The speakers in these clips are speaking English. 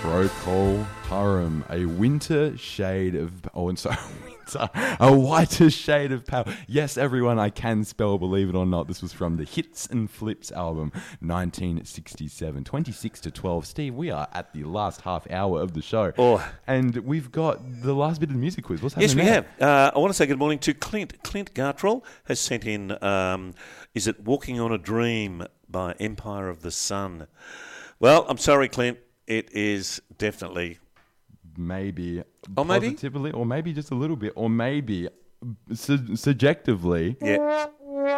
Procol Harum, a winter shade of... Oh, and sorry, winter. A whiter shade of power. Yes, everyone, I can spell, believe it or not. This was from the Hits and Flips album, 1967. 26 to 12. Steve, we are at the last half hour of the show. Oh. And we've got the last bit of the music quiz. What's happening Yes, we there? have. I want to say good morning to Clint. Clint Gartrell has sent in, is it Walking on a Dream by Empire of the Sun? Well, I'm sorry, Clint. It is definitely... Maybe Oh, maybe? positively, or maybe just a little bit, or maybe subjectively. Yeah.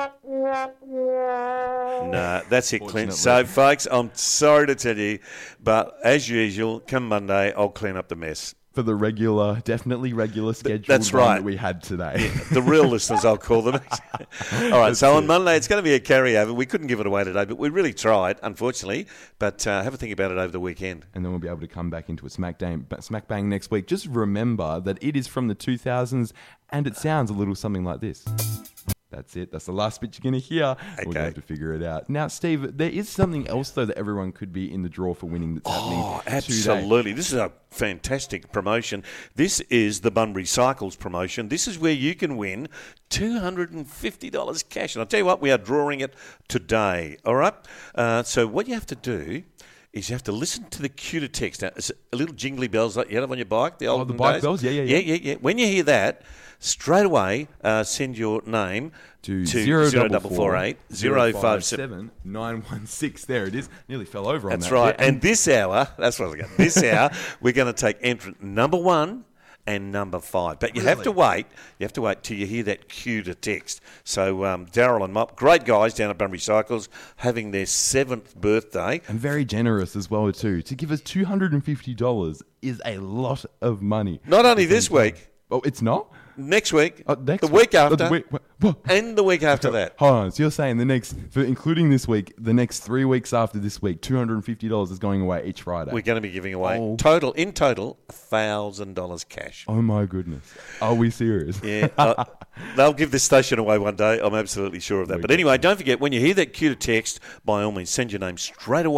No, that's it, Clint. Fortunately. So, folks, I'm sorry to tell you, but as usual, come Monday, I'll clean up the mess. For the definitely regular schedule that's right. that we had today. The real listeners, I'll call them. All right, so on Monday, it's going to be a carryover. We couldn't give it away today, but we really tried, unfortunately. But have a think about it over the weekend. And then we'll be able to come back into a smack bang next week. Just remember that it is from the 2000s, and it sounds a little something like this. That's it. That's the last bit you're going to hear. We're going to have to figure it out. Now, Steve, there is something else, though, that everyone could be in the draw for winning that's happening today. Absolutely. This is a fantastic promotion. This is the Bunbury Cycles promotion. This is where you can win $250 cash. And I'll tell you what, we are drawing it today. All right? So what you have to do is you have to listen to the cue to text. Now, it's a little jingly bells like you have on your bike. The olden bike days. bells? Yeah. Yeah. When you hear that, straight away send your name to 0448 057 916. There it is. Nearly fell over on that. That's right. Yeah. And this hour, that's what I was going. This hour, we're going to take entrant number 1 and number 5. But you have to wait. You have to wait till you hear that cue to text. So Daryl and Mop, great guys down at Bunbury Cycles, having their 7th birthday. And very generous as well, too. To give us $250 is a lot of money. Not only this week. Oh, it's not? Next week, next the week after, what? and the week after that. Hold on. So you're saying including this week, the next 3 weeks after this week, $250 is going away each Friday? We're going to be giving away in total, $1,000 cash. Oh my goodness. Are we serious? Yeah. They'll give this station away one day. I'm absolutely sure of that. But anyway, don't forget, when you hear that cue to text, by all means, send your name straight away.